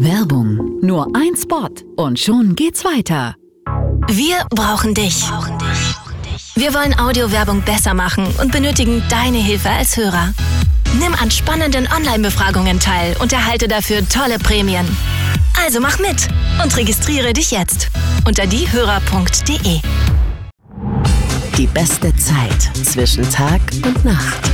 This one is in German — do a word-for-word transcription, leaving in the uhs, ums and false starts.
Werbung. Nur ein Spot und schon geht's weiter. Wir brauchen dich. Wir wollen Audiowerbung besser machen und benötigen deine Hilfe als Hörer. Nimm an spannenden Online-Befragungen teil und erhalte dafür tolle Prämien. Also mach mit und registriere dich jetzt unter diehörer punkt de. Die beste Zeit zwischen Tag und Nacht.